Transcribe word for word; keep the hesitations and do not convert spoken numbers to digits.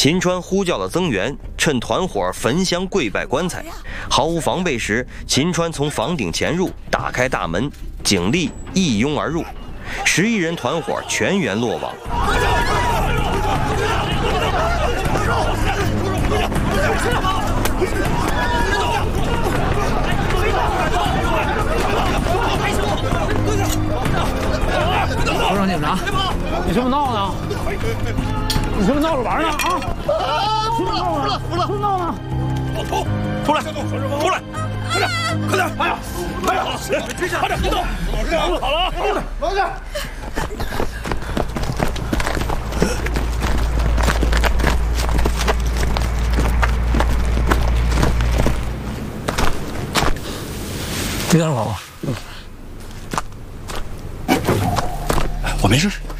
秦川呼叫了增援，趁团伙焚香跪拜棺材，毫无防备时，秦川从房顶潜入，打开大门，警力一拥而入，十一人团伙全员落网。 首长警察，你这么闹呢？你这么闹着玩呢？啊！ 服了，服了，服了， 不闹呢！ 老头，出来，出来，快点，快点，哎呀，哎呀，快点，别动，好了，好了啊，老实。 别打扰我。 我没事。